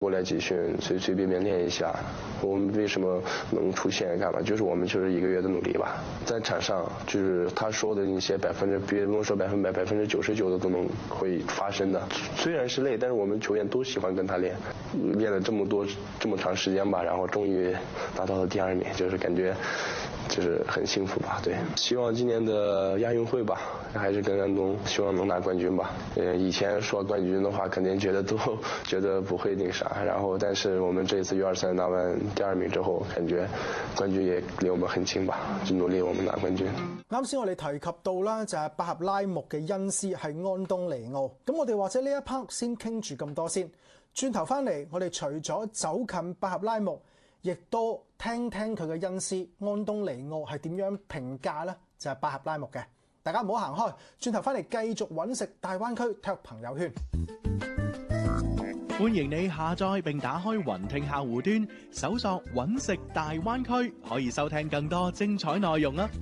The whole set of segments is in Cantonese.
过来集训，随随便便练一下。我们为什么能出现干嘛？就是我们就是1个月的努力吧。在场上，就是他说的那些别不能说100%、99%的都能会发生的。虽然是累，但是我们球员都喜欢跟他练，练了这么长时间吧，然后终于拿到了第2名，就是感觉就是很幸福吧。对，希望今年的亚运会吧，还是跟安东，希望能拿冠军吧。以前说冠军的话，肯定觉得不会那啥。然後，但是我們這次 U23拿完第2名之後，感覺冠軍也離我們很近吧，就努力我們拿冠軍。 啱先我哋提及到啦，就係百合拉木嘅恩師係安東尼奧。咁我哋或者呢一 part 先傾住咁多先，轉頭翻嚟我哋除咗走近百合拉木，亦都聽聽佢嘅恩師安東尼奧係點樣評價呢，就係百合拉木嘅。大家唔好行開，轉頭翻嚟繼續揾食大灣區體育朋友圈。 歡迎你下載並打開雲聽客戶端，搜索揾食大灣區，可以收聽更多精彩內容啊！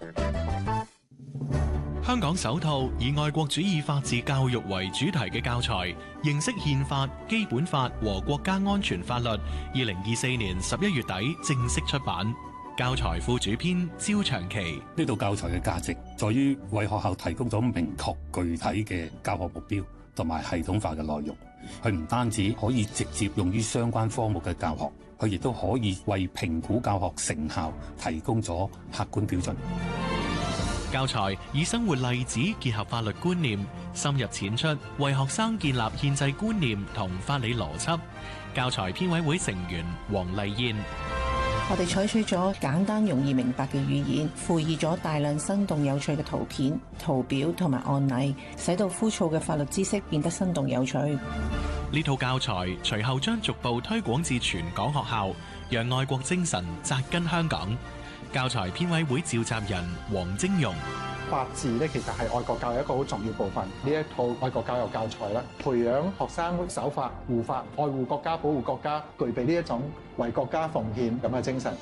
香港首套以愛國主義法治教育為主題嘅教材，認識憲法、基本法和國家安全法律，2024年11月底正式出版。教材副主編焦長期， 呢套教材嘅價值在於為學校提供咗明確具體嘅教學目標同埋系統化嘅內容。佢唔單止可以直接用於相關科目嘅教學，佢亦都可以為評估教學成效提供咗客觀標準。 教材以生活例子結合法律觀念，深入淺出，為學生建立憲制觀念同法理邏輯。教材編委會成員黃麗燕， 我哋採取咗簡單容易明白嘅語言，附以咗大量生動有趣嘅圖片、圖表同埋案例，使到枯燥嘅法律知識變得生動有趣。 呢套教材隨後將逐步推廣至全港學校，讓愛國精神扎根香港。教材編委會召集人黃晶容， 法治咧其實係愛國教育一個好重要部分。呢一套愛國教育教材咧，培養學生守法、護法、愛護國家、保護國家，具備呢一種為國家奉獻咁嘅精神。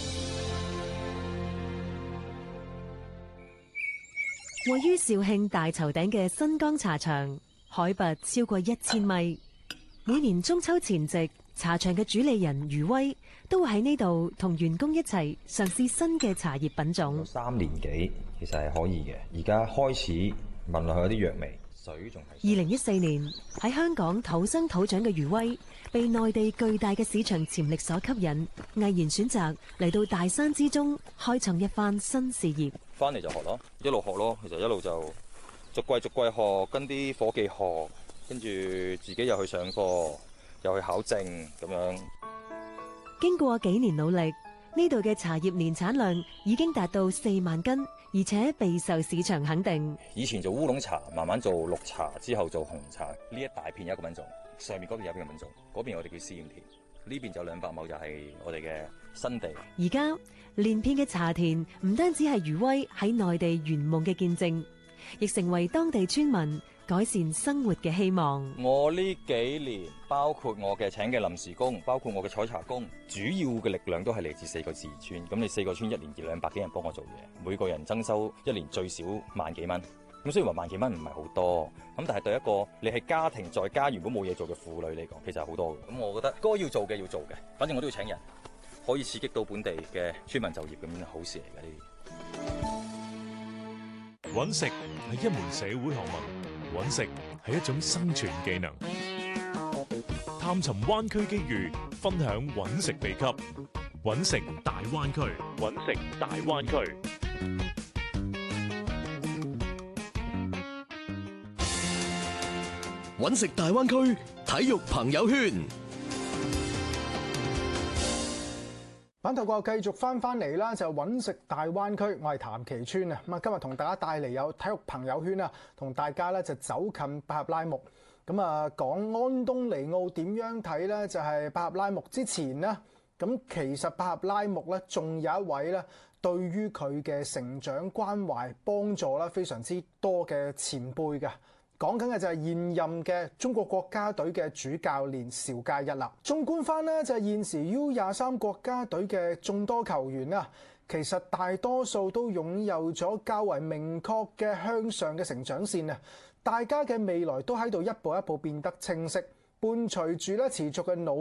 位於肇慶大頭頂嘅新江茶場，海拔超過1000米。每年中秋前夕，茶場嘅主理人余威都會喺呢度同員工一齊嘗試新嘅茶葉品種。 3年幾其實係可以嘅，而家開始聞落去有啲藥味，水仲係。 2014年喺香港土生土長嘅余威，被內地巨大嘅市場潛力所吸引，毅然選擇嚟到大山之中開創一番新事業。 翻嚟就學咯，一路學咯，其實一路就逐季學，跟啲伙計學，跟住自己又去上課，又去考證咁樣。 經過幾年努力，呢度嘅茶葉年產量已經達到4萬斤，而且備受市場肯定。 以前做烏龍茶，慢慢做綠茶，之後做紅茶。呢一大片有一個品種，上面嗰邊有一個品種，嗰邊我哋叫試驗田，呢邊就200畝就係我哋嘅新地。 而家連片嘅茶田唔單止係余威喺內地圓夢嘅見證，亦成為當地村民改善生活嘅希望。 我呢幾年包括我嘅請嘅臨時工，包括我嘅採茶工，主要嘅力量都係嚟自4個自治村。咁你4個村1年200幾人幫我做嘢，每個人增收1年最少萬幾蚊。咁雖然話萬幾蚊唔係好多，咁但係對一個你係家庭在家原本冇嘢做嘅婦女嚟講，其實係好多嘅。咁我覺得該要做嘅要做嘅，反正我都要請人，可以刺激到本地嘅村民就業，咁樣好事嚟嘅呢啲。 揾食係一門社會學問，揾食係一種生存技能。探尋灣區機遇，分享揾食秘笈。揾食大灣區，揾食大灣區。 揾食大灣區體育朋友圈。 版頭過後繼續翻嚟啦，就揾食大灣區，我係譚其川啊。咁啊，今日同大家帶嚟有體育朋友圈啊，同大家咧就走近百合拉木。咁啊，講安東尼奧點樣睇咧？就係百合拉木之前呢，咁其實百合拉木咧，仲有一位咧，對於佢嘅成長關懷幫助啦，非常之多嘅前輩嘅。講緊嘅就係現任嘅中國國家隊嘅主教練邵佳一啦。縱觀翻呢，就係現時 U23 國家隊嘅眾多球員啦，其實大多數都擁有咗較為明確嘅向上嘅成長線啊！大家嘅未來都喺度一步一步變得清晰。 伴隨住咧持續嘅努